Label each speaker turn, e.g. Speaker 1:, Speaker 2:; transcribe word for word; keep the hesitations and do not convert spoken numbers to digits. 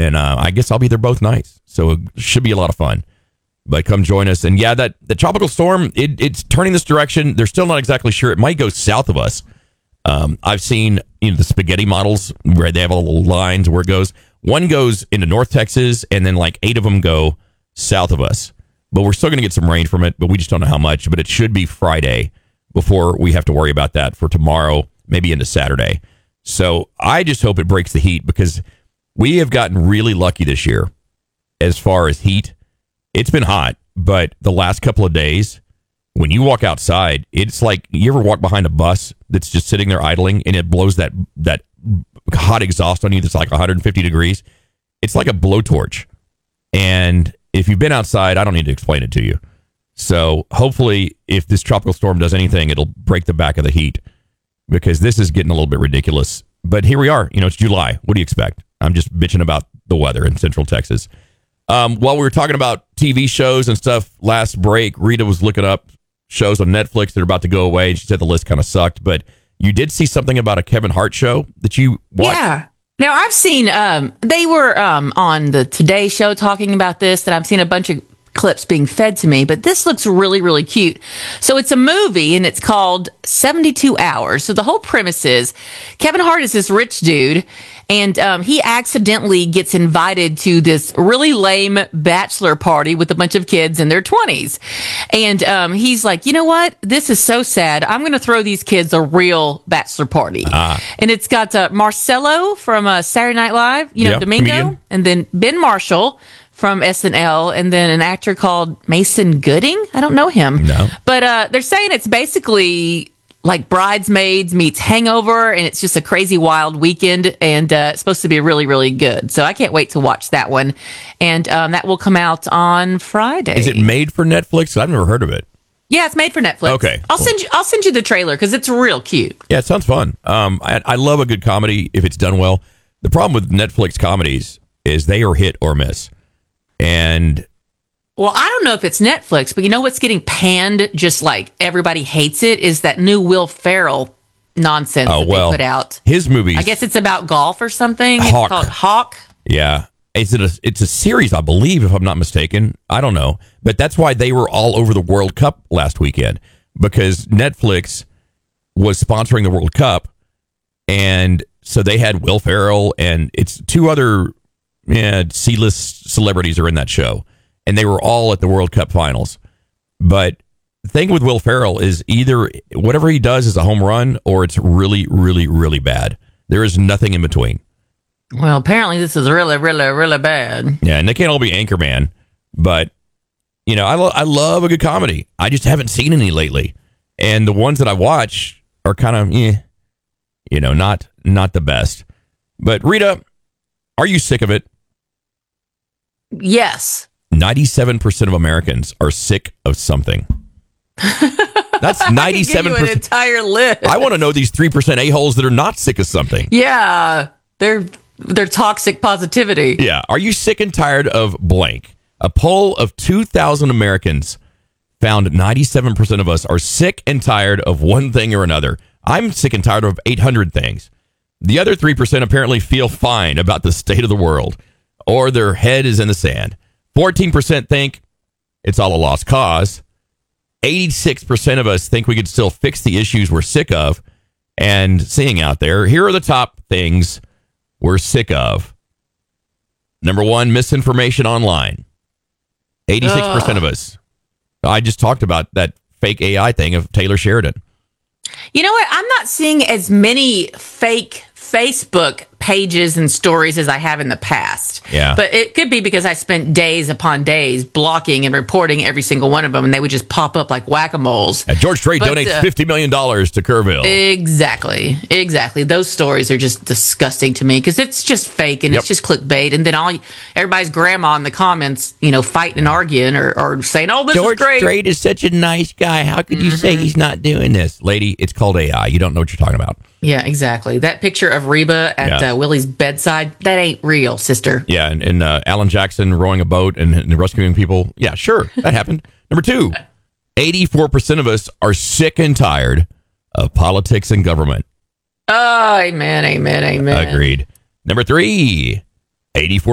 Speaker 1: and uh, I guess I'll be there both nights. So it should be a lot of fun. But come join us. And yeah, that the tropical storm, it, it's turning this direction. They're still not exactly sure. It might go south of us. Um, I've seen you know the spaghetti models where they have all the lines where it goes. One goes into North Texas, and then like eight of them go south of us. But we're still going to get some rain from it, but we just don't know how much. But it should be Friday before we have to worry about that for tomorrow, maybe into Saturday. So I just hope it breaks the heat because we have gotten really lucky this year as far as heat. It's been hot, but the last couple of days, when you walk outside, it's like you ever walk behind a bus that's just sitting there idling and it blows that that hot exhaust on you that's like one hundred fifty degrees. It's like a blowtorch. And if you've been outside, I don't need to explain it to you. So hopefully, if this tropical storm does anything, it'll break the back of the heat because this is getting a little bit ridiculous. But here we are. You know, it's July. What do you expect? I'm just bitching about the weather in Central Texas. Um, while we were talking about T V shows and stuff last break, Rita was looking up shows on Netflix that are about to go away. And she said the list kind of sucked, but you did see something about a Kevin Hart show that you watched.
Speaker 2: Yeah. Now I've seen, um, they were, um, on the Today Show talking about this, and I've seen a bunch of clips being fed to me, but this looks really, really cute. So it's a movie and it's called seventy-two hours. So the whole premise is Kevin Hart is this rich dude and um, he accidentally gets invited to this really lame bachelor party with a bunch of kids in their twenties. And um, he's like, you know what? This is so sad. I'm going to throw these kids a real bachelor party. Ah. And it's got uh, Marcelo from uh, Saturday Night Live, you know,
Speaker 1: yep,
Speaker 2: Domingo,
Speaker 1: comedian.
Speaker 2: And then Ben Marshall from S N L, and then an actor called Mason Gooding. I don't know him.
Speaker 1: No.
Speaker 2: But uh, they're saying it's basically like Bridesmaids meets Hangover, and it's just a crazy wild weekend, and uh, it's supposed to be really, really good. So I can't wait to watch that one. And um, that will come out on Friday.
Speaker 1: Is it made for Netflix? I've never heard of it.
Speaker 2: Yeah, it's made for Netflix.
Speaker 1: Okay,
Speaker 2: I'll
Speaker 1: cool.
Speaker 2: send you. I'll send you the trailer because it's real cute.
Speaker 1: Yeah, it sounds fun. Um, I, I love a good comedy if it's done well. The problem with Netflix comedies is they are hit or miss. And
Speaker 2: well, I don't know if it's Netflix, but you know what's getting panned just like everybody hates it is that new Will Ferrell nonsense
Speaker 1: oh,
Speaker 2: that
Speaker 1: well,
Speaker 2: they put out.
Speaker 1: His movies.
Speaker 2: I guess it's about golf or something.
Speaker 1: Hawk.
Speaker 2: It's called Hawk.
Speaker 1: Yeah. Is it a, it's a series, I believe, if I'm not mistaken. I don't know. But that's why they were all over the World Cup last weekend because Netflix was sponsoring the World Cup. And so they had Will Ferrell and it's two other yeah, C-list celebrities are in that show, and they were all at the World Cup finals. But the thing with Will Ferrell is either whatever he does is a home run or it's really, really, really bad. There is nothing in between.
Speaker 2: Well, apparently this is really, really, really bad.
Speaker 1: Yeah, and they can't all be Anchorman, but, you know, I, lo- I love a good comedy. I just haven't seen any lately. And the ones that I watch are kind of, eh, you know, not not the best. But, Rita, are you sick of it?
Speaker 2: Yes.
Speaker 1: ninety-seven percent of Americans are sick of something. That's ninety-seven percent.
Speaker 2: I can give you an entire list.
Speaker 1: I want to know these three percent a-holes that are not sick of something.
Speaker 2: Yeah. They're, they're toxic positivity.
Speaker 1: Yeah. Are you sick and tired of blank? A poll of two thousand Americans found ninety-seven percent of us are sick and tired of one thing or another. I'm sick and tired of eight hundred things. The other three percent apparently feel fine about the state of the world, or their head is in the sand. fourteen percent think it's all a lost cause. eighty-six percent of us think we could still fix the issues we're sick of. And seeing out there, here are the top things we're sick of. Number one, misinformation online. eighty-six percent Ugh. Of us. I just talked about that fake A I thing of Taylor Sheridan.
Speaker 2: You know what? I'm not seeing as many fake Facebook pages and stories as I have in the past.
Speaker 1: Yeah.
Speaker 2: But it could be because I spent days upon days blocking and reporting every single one of them, and they would just pop up like whack-a-moles.
Speaker 1: And George Strait but, donates uh, fifty million dollars to Kerrville.
Speaker 2: Exactly. Exactly. Those stories are just disgusting to me because it's just fake and yep. it's just clickbait. And then all everybody's grandma in the comments, you know, fighting and arguing or, or saying, oh, this
Speaker 1: George
Speaker 2: is great.
Speaker 1: George Strait is such a nice guy. How could you mm-hmm. say he's not doing this? Lady, it's called A I. You don't know what you're talking about.
Speaker 2: Yeah, exactly. That picture of Reba at yeah. uh, Willie's bedside, that ain't real, sister.
Speaker 1: Yeah, and, and uh, Alan Jackson rowing a boat and, and rescuing people. Yeah, sure, that happened. Number two, eighty-four percent of us are sick and tired of politics and government.
Speaker 2: Oh, amen, amen, amen.
Speaker 1: Agreed. Number three, eighty-four